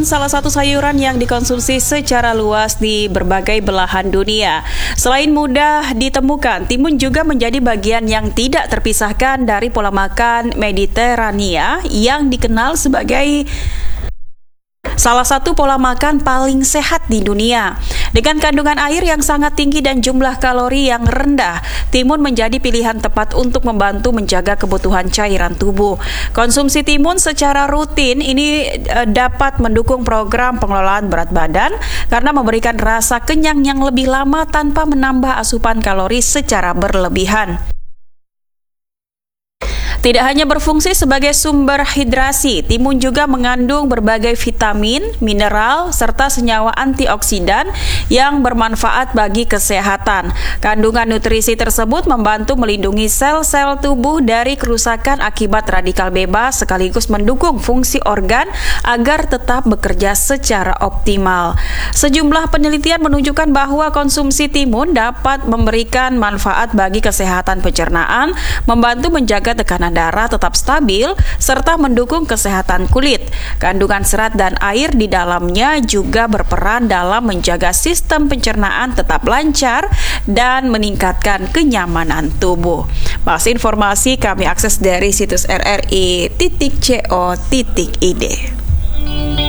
Salah satu sayuran yang dikonsumsi secara luas di berbagai belahan dunia. Selain mudah ditemukan, timun juga menjadi bagian yang tidak terpisahkan dari pola makan Mediterania yang dikenal sebagai salah satu pola makan paling sehat di dunia. Dengan kandungan air yang sangat tinggi dan jumlah kalori yang rendah, timun menjadi pilihan tepat untuk membantu menjaga kebutuhan cairan tubuh. Konsumsi timun secara rutin ini dapat mendukung program pengelolaan berat badan karena memberikan rasa kenyang yang lebih lama tanpa menambah asupan kalori secara berlebihan. Tidak hanya berfungsi sebagai sumber hidrasi, timun juga mengandung berbagai vitamin, mineral, serta senyawa antioksidan yang bermanfaat bagi kesehatan. Kandungan nutrisi tersebut membantu melindungi sel-sel tubuh dari kerusakan akibat radikal bebas sekaligus mendukung fungsi organ agar tetap bekerja secara optimal. Sejumlah penelitian menunjukkan bahwa konsumsi timun dapat memberikan manfaat bagi kesehatan pencernaan, membantu menjaga tekanan darah tetap stabil, serta mendukung kesehatan kulit. Kandungan serat dan air di dalamnya juga berperan dalam menjaga sistem pencernaan tetap lancar dan meningkatkan kenyamanan tubuh. Mas informasi kami akses dari situs rri.co.id.